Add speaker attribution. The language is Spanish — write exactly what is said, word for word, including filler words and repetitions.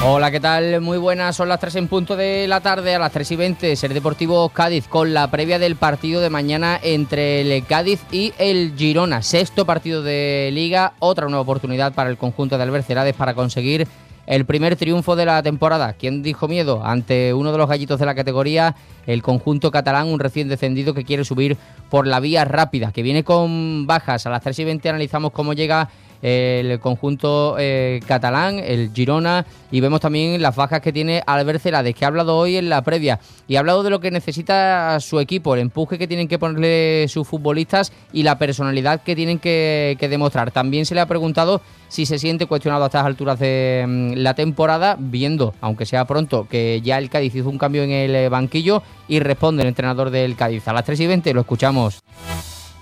Speaker 1: Hola, ¿qué tal? Muy buenas, son las tres en punto de la tarde, a las tres y veinte, Ser Deportivo Cádiz, con la previa del partido de mañana entre el Cádiz y el Girona. Sexto partido de Liga, otra nueva oportunidad para el conjunto de Albercerades para conseguir el primer triunfo de la temporada. ¿Quién dijo miedo? Ante uno de los gallitos de la categoría, el conjunto catalán, un recién descendido que quiere subir por la vía rápida, que viene con bajas. A las tres y veinte analizamos cómo llega el conjunto eh, catalán, el Girona, y vemos también las bajas que tiene Albercerades, que ha hablado hoy en la previa y ha hablado de lo que necesita su equipo, el empuje que tienen que ponerle sus futbolistas y la personalidad que tienen que, que demostrar. También se le ha preguntado si se siente cuestionado a estas alturas de mm, la temporada, viendo, aunque sea pronto, que ya el Cádiz hizo un cambio en el banquillo, y responde el entrenador del Cádiz. A las tres y veinte lo escuchamos.